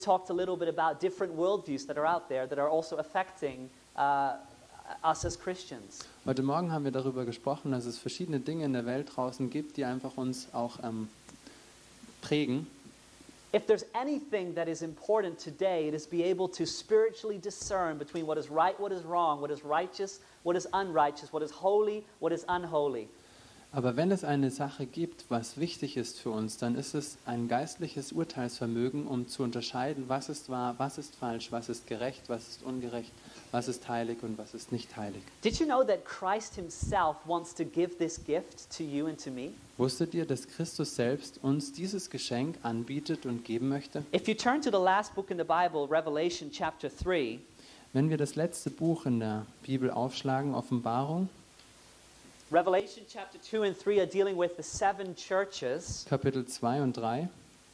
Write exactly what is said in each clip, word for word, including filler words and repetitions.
talked a little bit about different worldviews that are out there that are also affecting uh, us as Christians. Heute Morgen haben wir darüber gesprochen, dass es verschiedene Dinge in der Welt draußen gibt, die einfach uns auch ähm, prägen. If there's anything that is important today, it is be able to spiritually discern between what is right, what is wrong, what is righteous, what is unrighteous, what is holy, what is unholy. Aber wenn es eine Sache gibt, was wichtig ist für uns, dann ist es ein geistliches Urteilsvermögen, um zu unterscheiden, was ist wahr, was ist falsch, was ist gerecht, was ist ungerecht, was ist heilig und was ist nicht heilig. Did you know that Christ himself wants to give this gift to you and to me? Wusstet ihr, dass Christus selbst uns dieses Geschenk anbietet und geben möchte? If you turn to the last book in the Bible, Revelation chapter three, Wenn wir das letzte Buch in der Bibel aufschlagen, Offenbarung, Revelation chapter two and three are dealing with the seven churches. Kapitel zwei und drei,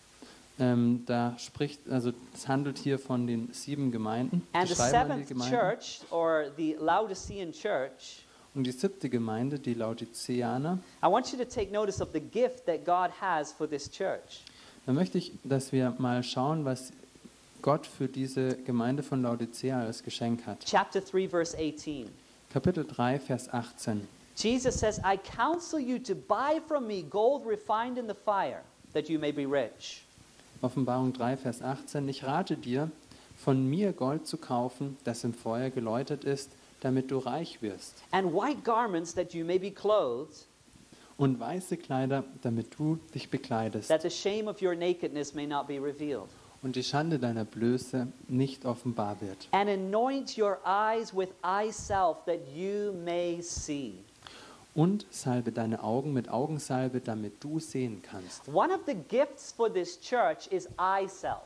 ähm, da spricht, also es handelt hier von den sieben Gemeinden, die And the schreiben an die seventh Gemeinden. church, or the Laodicean church, Und die siebte Gemeinde, die Laodiceaner, I want you to take notice of the gift that God has for this church. da möchte ich, dass wir mal schauen, was Gott für diese Gemeinde von Laodicea als Geschenk hat. Chapter three, verse eighteen. Kapitel drei, Vers achtzehn. Jesus says, I counsel you to buy from me gold refined in the fire, that you may be rich. Offenbarung drei, Vers achtzehn. Ich rate dir, von mir Gold zu kaufen, das im Feuer geläutert ist, damit du reich wirst. And white garments, that you may be clothed, Und weiße Kleider, damit du dich bekleidest. that the shame of your nakedness may not be revealed. Und die Schande deiner Blöße nicht offenbar wird. And anoint your eyes with eye salve, that you may see. Und salbe deine Augen mit Augensalbe, damit du sehen kannst. One of the gifts for this church is eye salve,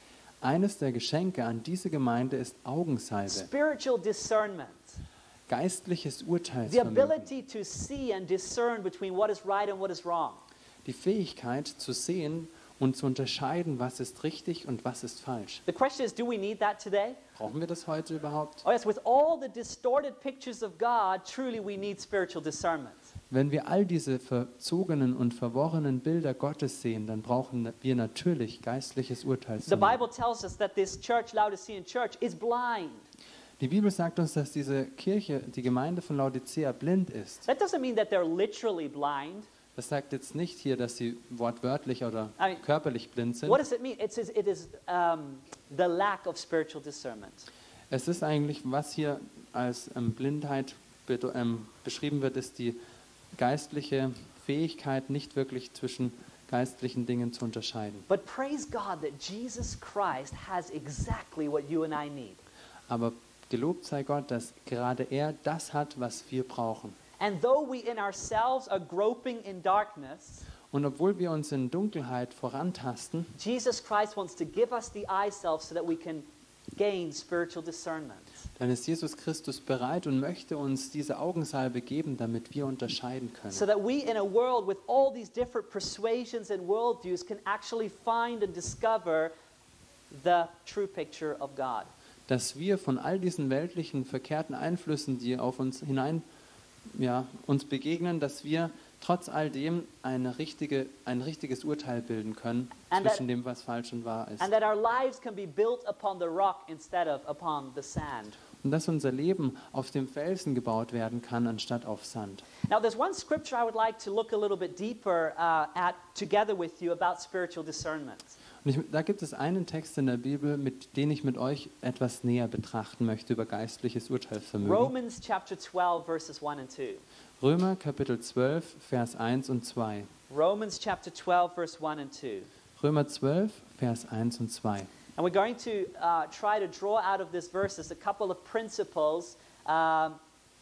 Eines der Geschenke an diese Gemeinde ist Augensalbe, spiritual discernment, geistliches the Urteilsvermögen, ability to see and discern between what is right and what is wrong. die Fähigkeit zu sehen und zu unterscheiden, was ist richtig und was ist falsch. The question is, do we need that today? Brauchen wir das heute überhaupt? Oh yes, with all the distorted pictures of God, truly we need spiritual discernment. Wenn wir all diese verzogenen und verworrenen Bilder Gottes sehen, dann brauchen wir natürlich geistliches The Urteilsvermögen. Bible tells us that this church, Laodicean church, is blind. Die Bibel sagt uns, dass diese Kirche, die Gemeinde von Laodicea, blind ist. That doesn't mean that they're literally blind. Das sagt jetzt nicht hier, dass sie wortwörtlich oder I mean, körperlich blind sind. What does it mean? It is, it is um, the lack of spiritual discernment. Es ist eigentlich, was hier als ähm, Blindheit be ähm, beschrieben wird, ist die geistliche Fähigkeit, nicht wirklich zwischen geistlichen Dingen zu unterscheiden. But praise God that Jesus Christ has exactly what you and I need. Aber gelobt sei Gott, dass gerade er das hat, was wir brauchen. And though we in ourselves are groping in darkness, Und obwohl wir uns in Dunkelheit vorantasten, Jesus Christ wants to give us the eye self so that we can gain spiritual discernment. dann ist Jesus Christus bereit und möchte uns diese Augensalbe geben, damit wir unterscheiden können. So that we in a world with all these different persuasions and worldviews can actually find and discover the true picture of God. Dass wir von all diesen weltlichen, verkehrten Einflüssen, die auf uns hinein, ja, uns begegnen, dass wir trotz all dem eine richtige, ein richtiges Urteil bilden können And zwischen that- dem, was falsch und wahr ist. And that our lives can be built upon the rock instead of upon the sand. Und dass unser Leben auf dem Felsen gebaut werden kann, anstatt auf Sand. Now there's one scripture I would like to look a little bit deeper uh, at together with you about spiritual discernment. Und ich, da gibt es einen Text in der Bibel, mit den ich mit euch etwas näher betrachten möchte über geistliches Urteilsvermögen. Romans chapter twelve verses one and two. Römer Kapitel zwölf, Vers eins und zwei. Romans chapter twelve verse one and two. Römer zwölf, Vers eins und zwei. And we're going to uh, try to draw out of this verses a couple of principles um,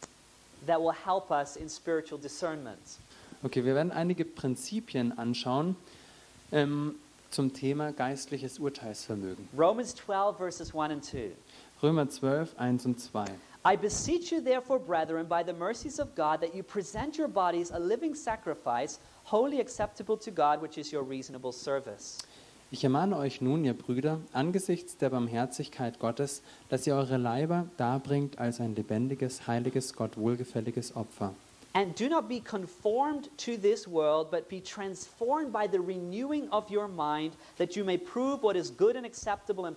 that will help us in spiritual discernment. Okay, wir werden einige Prinzipien anschauen ähm, zum Thema geistliches Urteilsvermögen. Romans twelve verses one and two. Römer zwölf, eins und zwei. I beseech you therefore, brethren, by the mercies of God, that you present your bodies a living sacrifice, wholly acceptable to God, which is your reasonable service. Ich ermahne euch nun, ihr Brüder, angesichts der Barmherzigkeit Gottes, dass ihr eure Leiber darbringt als ein lebendiges, heiliges, Gott wohlgefälliges Opfer. And do not be conformed to this world, but be transformed by the renewing of your mind, that you may prove what is good and acceptable and